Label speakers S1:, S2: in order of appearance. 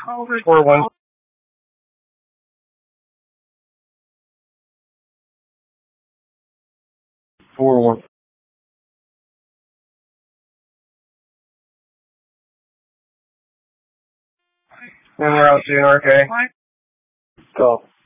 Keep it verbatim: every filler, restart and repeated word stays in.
S1: Four one. Four one. And we're out to N R K. Go.